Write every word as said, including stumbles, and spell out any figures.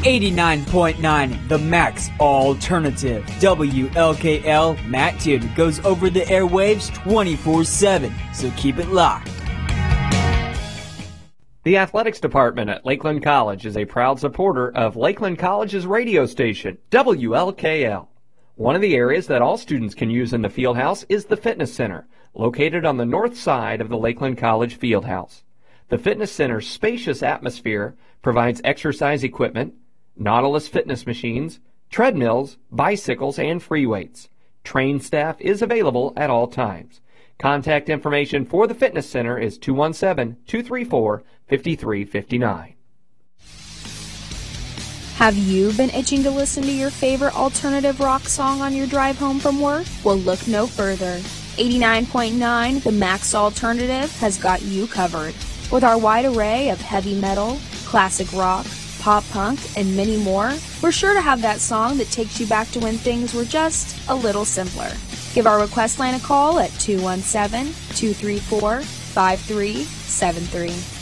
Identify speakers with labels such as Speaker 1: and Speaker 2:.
Speaker 1: eighty-nine point nine, The Max Alternative. W L K L Matt Tierney goes over the airwaves twenty-four seven, so keep it locked.
Speaker 2: The Athletics Department at Lakeland College is a proud supporter of Lakeland College's radio station, W L K L. One of the areas that all students can use in the Fieldhouse is the Fitness Center, located on the north side of the Lakeland College Fieldhouse. The Fitness Center's spacious atmosphere provides exercise equipment, Nautilus fitness machines, treadmills, bicycles, and free weights. Trained staff is available at all times. Contact information for the Fitness Center is two one seven, two three four, five three five nine.
Speaker 3: Have you been itching to listen to your favorite alternative rock song on your drive home from work? Well, look no further. eighty-nine point nine, The Max Alternative, has got you covered. With our wide array of heavy metal, classic rock, pop punk, and many more, we're sure to have that song that takes you back to when things were just a little simpler. Give our request line a call at two one seven, two three four, five three seven three.